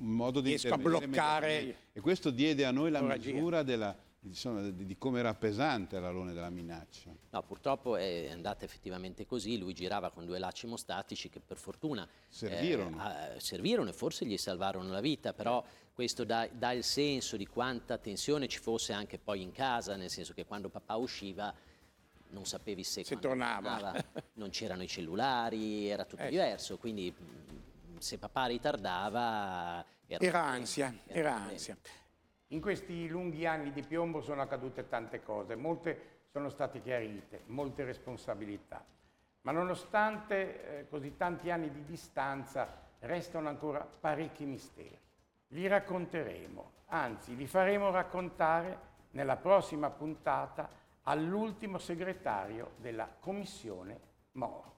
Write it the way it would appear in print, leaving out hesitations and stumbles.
modo di riesco a intervenire bloccare. immediatamente. E questo diede a noi la l'emorragia. misura di come era pesante l'alone della minaccia. No, purtroppo è andata effettivamente così, lui girava con 2 lacci emostatici che per fortuna servirono e forse gli salvarono la vita, però questo dà il senso di quanta tensione ci fosse anche poi in casa, nel senso che quando papà usciva non sapevi se tornava. Non c'erano i cellulari, era tutto diverso, quindi se papà ritardava Era ansia. In questi lunghi anni di piombo sono accadute tante cose, molte sono state chiarite, molte responsabilità, ma nonostante così tanti anni di distanza restano ancora parecchi misteri. Li racconteremo, anzi li faremo raccontare nella prossima puntata all'ultimo segretario della Commissione Moro.